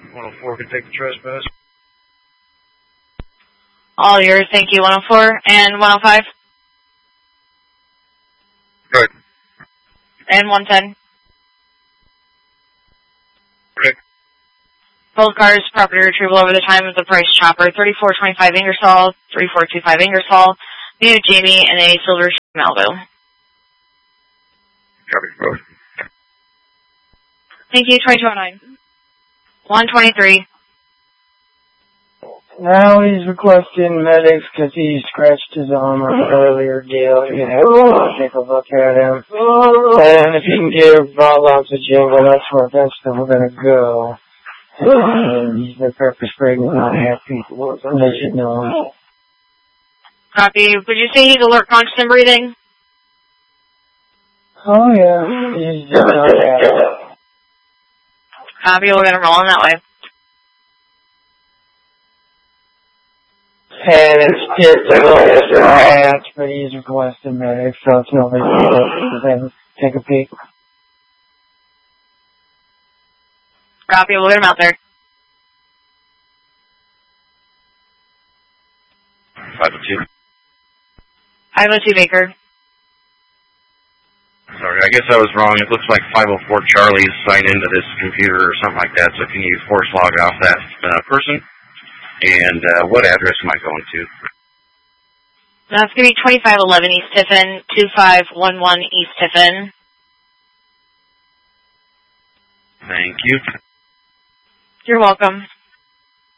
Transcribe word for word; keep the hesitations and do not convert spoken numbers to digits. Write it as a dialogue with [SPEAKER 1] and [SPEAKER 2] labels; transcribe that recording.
[SPEAKER 1] one oh four can take the trespass.
[SPEAKER 2] All yours, thank you, one oh four and one oh five.
[SPEAKER 1] Good.
[SPEAKER 2] And one ten.
[SPEAKER 1] Good.
[SPEAKER 2] Both cars, property retrieval over the time of the price chopper, thirty-four twenty-five Ingersoll, thirty-four twenty-five Ingersoll, new Jamie, and a silver Malibu.
[SPEAKER 1] Copy, both.
[SPEAKER 2] Thank you, twenty-two oh nine. one twenty-three.
[SPEAKER 3] Now he's requesting medics because he scratched his arm on an earlier deal. You know, take a look at him. And if you can get Bob oxygen, well, that's where eventually we're going to go. And he's been purpose pregnant, not happy. Unless you know.
[SPEAKER 2] Copy. Would you say he's alert, conscious, and breathing?
[SPEAKER 3] Oh, yeah. He's just not happy.
[SPEAKER 2] Copy. We're going to roll in that way.
[SPEAKER 3] And it's just a hat, but he's requesting medics, so it's no big deal. Take a peek.
[SPEAKER 2] Copy. We'll get him out there.
[SPEAKER 1] five oh two.
[SPEAKER 2] five oh two Baker.
[SPEAKER 1] Sorry, I guess I was wrong. It looks like five oh four Charlie is signed into this computer or something like that, so can you force log off that uh, person? And uh, what address am I going to?
[SPEAKER 2] That's going to be twenty-five eleven East Tiffin, two five one one East Tiffin.
[SPEAKER 1] Thank you.
[SPEAKER 2] You're welcome.